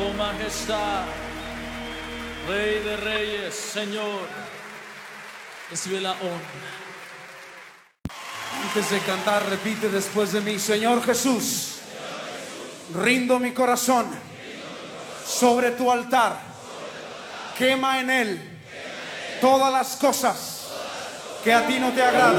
Oh majestad, Rey de reyes, Señor, recibe la honra. Antes de cantar, repite después de mí: Señor Jesús, rindo mi corazón sobre tu altar. Quema en él todas las cosas que a ti no te agradan.